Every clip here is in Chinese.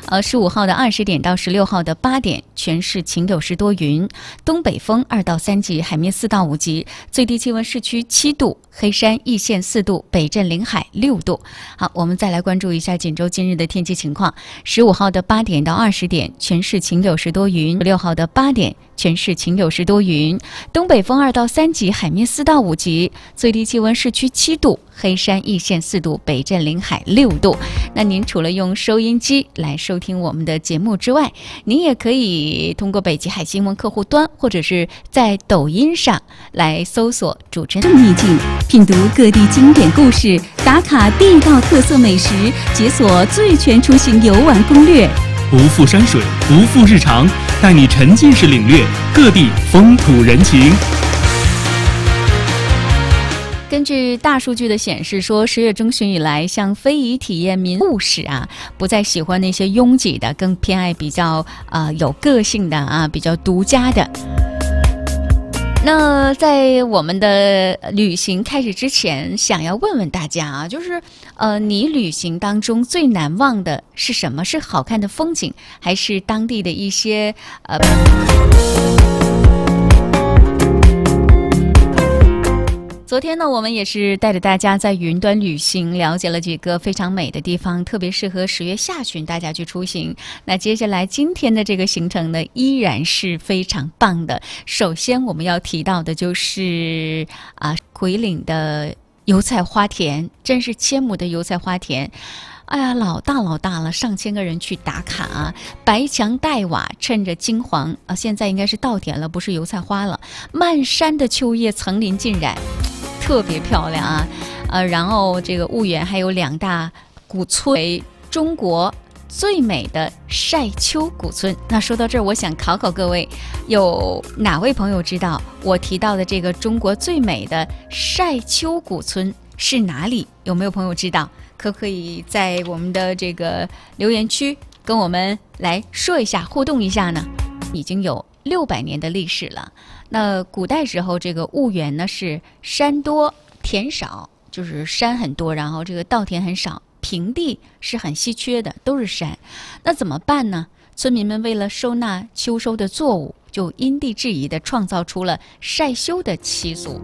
15号的20点到16号的8点，全市晴有时多云，东北风2到3级，海面4到5级，最低气温市区7度，黑山易县4度，北镇临海6度。好，我们再来关注一下锦州今日的天气情况。15号的8点到20点，全市晴有时多云；16号的8点，全市晴有时多云，东北风2到3级，海面4到5级，最低气温市区7度，黑山易县4度，北镇临海6度。那您除了用收音机来收听我们的节目之外，您也可以通过北极海新闻客户端，或者是在抖音上来搜索主持人秘境，品读各地经典故事，打卡地道特色美食，解锁最全出行游玩攻略， 不负山水，不负日常，带你沉浸式领略各地风土人情。 根据大数据的显示说，10月中旬以来，像非遗体验民故事啊，不再喜欢那些拥挤的，更偏爱比较有个性的啊，比较独家的。那在我们的旅行开始之前，想要问问大家啊，就是你旅行当中最难忘的是什么？是好看的风景，还是当地的一些昨天呢，我们也是带着大家在云端旅行，了解了几个非常美的地方，特别适合10月下旬大家去出行。那接下来今天的这个行程呢，依然是非常棒的。首先我们要提到的就是奎岭的油菜花田，真是千亩的油菜花田。哎呀，老大了，上千个人去打卡啊！白墙黛瓦，趁着金黄啊，现在应该是稻田了，不是油菜花了。漫山的秋叶层林尽染，特别漂亮啊！然后这个婺源还有2大古村，为中国最美的晒秋古村。那说到这儿，我想考考各位，有哪位朋友知道我提到的这个中国最美的晒秋古村是哪里？有没有朋友知道？可不可以在我们的这个留言区跟我们来说一下，互动一下呢？已经有600年的历史了。那古代时候，这个婺源呢是山多田少，就是山很多，然后这个稻田很少，平地是很稀缺的，都是山。那怎么办呢？村民们为了收纳秋收的作物，就因地制宜地创造出了晒秋的习俗。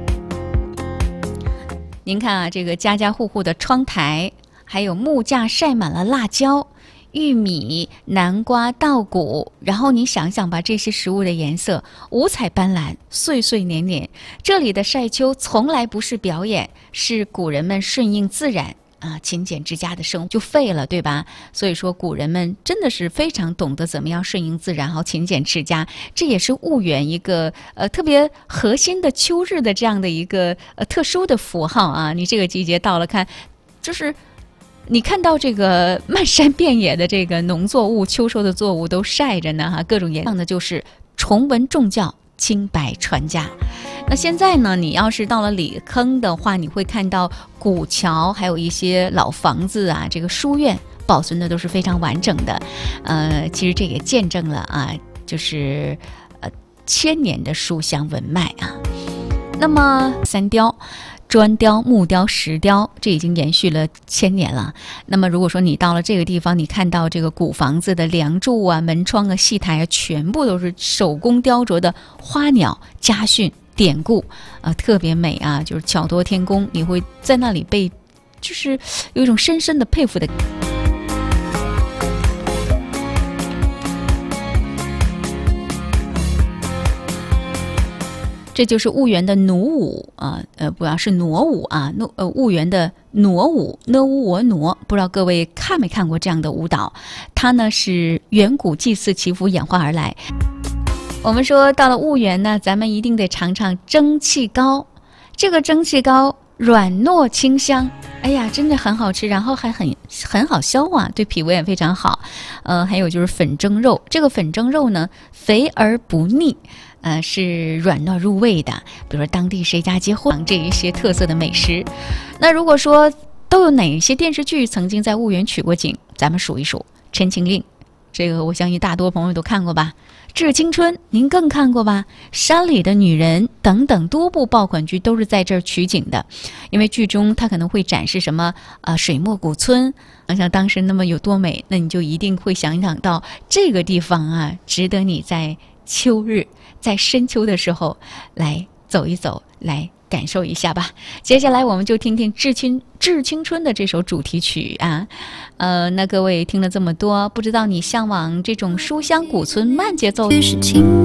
您看啊，这个家家户户的窗台，还有木架晒满了辣椒、玉米、南瓜、稻谷，然后你想想吧，这些食物的颜色五彩斑斓，岁岁年年。这里的晒秋从来不是表演，是古人们顺应自然勤俭持家的生活就废了，对吧？所以说古人们真的是非常懂得怎么样顺应自然，好勤俭持家。这也是婺源一个特别核心的秋日的这样的一个特殊的符号啊。你这个季节到了，看就是你看到这个漫山遍野的这个农作物，秋收的作物都晒着呢各种颜色的就是崇文重教，清白传家。那现在呢，你要是到了里坑的话，你会看到古桥，还有一些老房子啊，这个书院保存的都是非常完整的。其实这也见证了就是千年的书香文脉啊。那么三雕，砖雕、木雕、石雕，这已经延续了1000年了。那么如果说你到了这个地方，你看到这个古房子的梁柱啊、门窗啊、戏台啊，全部都是手工雕琢的花鸟、家训、典故特别美啊，就是巧夺天工。你会在那里被，就是有一种深深的佩服的。这就是婺源的傩舞不要是傩舞啊，婺源的傩舞，呢乌我傩，不知道各位看没看过这样的舞蹈？它呢是远古祭祀祈福演化而来。我们说到了婺源呢，咱们一定得尝尝蒸汽糕。这个蒸汽糕软糯清香，哎呀，真的很好吃，然后还很好消化，对脾胃也非常好。还有就是粉蒸肉，这个粉蒸肉呢肥而不腻。是软糯入味的，比如说当地谁家结婚这一些特色的美食。那如果说都有哪些电视剧曾经在婺源取过景，咱们数一数：《陈情令》、 这个我相信大多朋友都看过吧。致青春您更看过吧，山里的女人等等多部爆款剧都是在这儿取景的。因为剧中它可能会展示什么水墨古村，想想当时那么有多美，那你就一定会想到这个地方啊，值得你在秋日在深秋的时候来走一走，来感受一下吧。接下来我们就听听致青春的这首主题曲啊。那各位听了这么多，不知道你向往这种书香古村慢节奏